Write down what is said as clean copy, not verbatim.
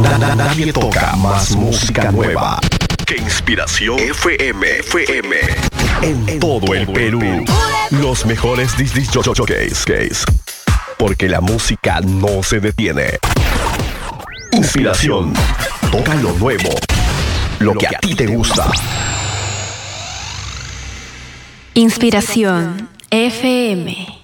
Nadie toca más música nueva que Inspiración FM. En todo el Perú. Los mejores disc jockeys. Porque la música no se detiene. Inspiración. Toca lo nuevo. Lo que a ti te gusta. Inspiración FM.